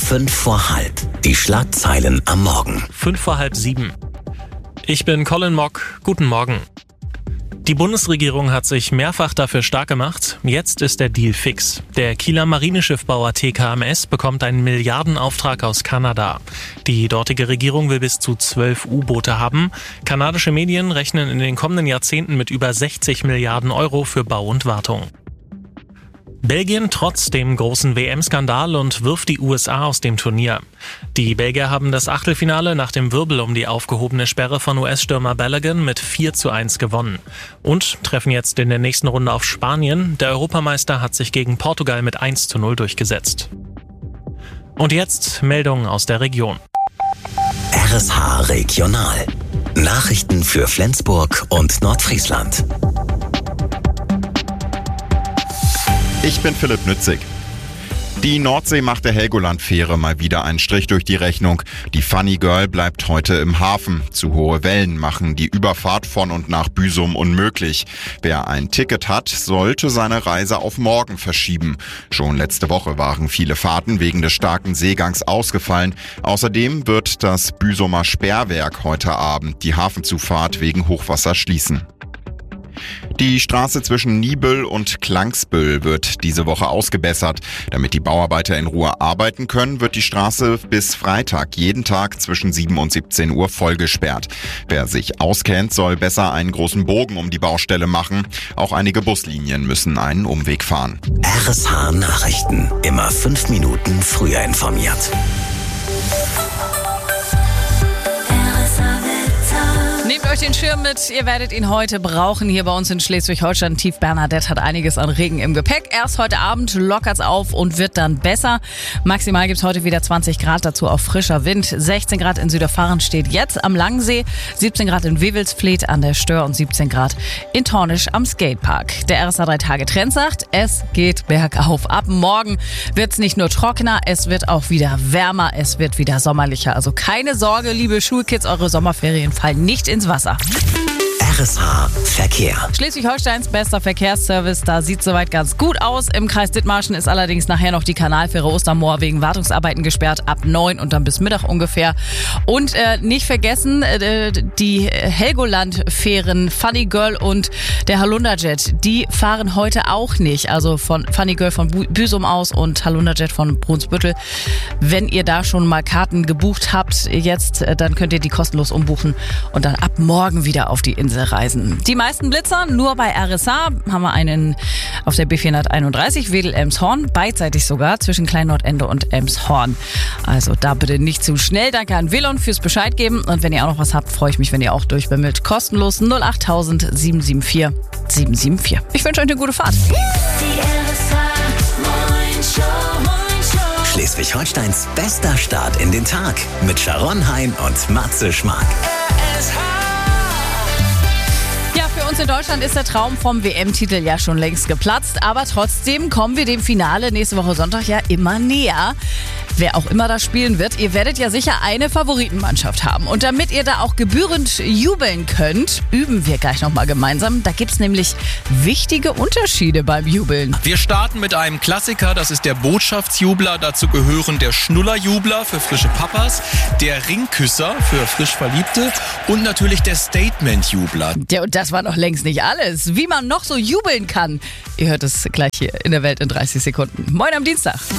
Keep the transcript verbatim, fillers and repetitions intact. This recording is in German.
fünf vor halb. Die Schlagzeilen am Morgen. Fünf vor halb sieben. Ich bin Colin Mock. Guten Morgen. Die Bundesregierung hat sich mehrfach dafür stark gemacht. Jetzt ist der Deal fix. Der Kieler Marineschiffbauer T K M S bekommt einen Milliardenauftrag aus Kanada. Die dortige Regierung will bis zu zwölf U-Boote haben. Kanadische Medien rechnen in den kommenden Jahrzehnten mit über sechzig Milliarden Euro für Bau und Wartung. Belgien trotz dem großen W M-Skandal und wirft die U S A aus dem Turnier. Die Belgier haben das Achtelfinale nach dem Wirbel um die aufgehobene Sperre von U S-Stürmer Balogun mit vier zu eins gewonnen. Und treffen jetzt in der nächsten Runde auf Spanien. Der Europameister hat sich gegen Portugal mit eins zu null durchgesetzt. Und jetzt Meldungen aus der Region. R S H Regional. Nachrichten für Flensburg und Nordfriesland. Ich bin Philipp Nützig. Die Nordsee macht der Helgoland-Fähre mal wieder einen Strich durch die Rechnung. Die Funny Girl bleibt heute im Hafen. Zu hohe Wellen machen die Überfahrt von und nach Büsum unmöglich. Wer ein Ticket hat, sollte seine Reise auf morgen verschieben. Schon letzte Woche waren viele Fahrten wegen des starken Seegangs ausgefallen. Außerdem wird das Büsumer Sperrwerk heute Abend die Hafenzufahrt wegen Hochwasser schließen. Die Straße zwischen Niebüll und Klangsbüll wird diese Woche ausgebessert. Damit die Bauarbeiter in Ruhe arbeiten können, wird die Straße bis Freitag jeden Tag zwischen sieben und siebzehn Uhr voll gesperrt. Wer sich auskennt, soll besser einen großen Bogen um die Baustelle machen. Auch einige Buslinien müssen einen Umweg fahren. R S H Nachrichten. Immer fünf Minuten früher informiert. Nehmt euch den Schirm mit, ihr werdet ihn heute brauchen. Hier bei uns in Schleswig-Holstein. Tief Bernadette hat einiges an Regen im Gepäck. Erst heute Abend lockert's auf und wird dann besser. Maximal gibt's heute wieder zwanzig Grad, dazu auch frischer Wind. sechzehn Grad in Süderfahren steht jetzt am Langsee, siebzehn Grad in Wewelsfleth an der Stör und siebzehn Grad in Tornisch am Skatepark. Der R S A drei Tage Trend sagt, es geht bergauf. Ab morgen wird's nicht nur trockener, es wird auch wieder wärmer, es wird wieder sommerlicher. Also keine Sorge, liebe Schulkids, eure Sommerferien fallen nicht ins Wasser. R S H Verkehr. Schleswig-Holsteins bester Verkehrsservice, da sieht soweit ganz gut aus. Im Kreis Dithmarschen ist allerdings nachher noch die Kanalfähre Ostermoor wegen Wartungsarbeiten gesperrt, ab neun und dann bis Mittag ungefähr. Und äh, nicht vergessen, äh, die Helgoland-Fähren Funny Girl und der Halunderjet, die fahren heute auch nicht. Also von Funny Girl von Büsum aus und Halunderjet von Brunsbüttel. Wenn ihr da schon mal Karten gebucht habt, jetzt, äh, dann könnt ihr die kostenlos umbuchen und dann ab morgen wieder auf die Insel reisen. Die meisten Blitzer nur bei R S H. Haben wir einen auf der B vierhunderteinunddreißig Wedel-Elmshorn, beidseitig sogar zwischen Klein-Nordende und Elmshorn. Also da bitte nicht zu schnell. Danke an Velon fürs Bescheid geben. Und wenn ihr auch noch was habt, freue ich mich, wenn ihr auch durchbimmelt. Kostenlos null acht tausend sieben sieben vier sieben sieben vier. Ich wünsche euch eine gute Fahrt. Schleswig-Holsteins bester Start in den Tag mit Sharon Hein und Matze Schmark. Für uns in Deutschland ist der Traum vom W M-Titel ja schon längst geplatzt, aber trotzdem kommen wir dem Finale nächste Woche Sonntag ja immer näher. Wer auch immer da spielen wird, ihr werdet ja sicher eine Favoritenmannschaft haben. Und damit ihr da auch gebührend jubeln könnt, üben wir gleich nochmal gemeinsam. Da gibt's nämlich wichtige Unterschiede beim Jubeln. Wir starten mit einem Klassiker, das ist der Botschaftsjubler. Dazu gehören der Schnullerjubler für frische Papas, der Ringküsser für frisch Verliebte und natürlich der Statementjubler. Ja, und das war noch längst nicht alles. Wie man noch so jubeln kann. Ihr hört es gleich hier in der Welt in dreißig Sekunden. Moin am Dienstag.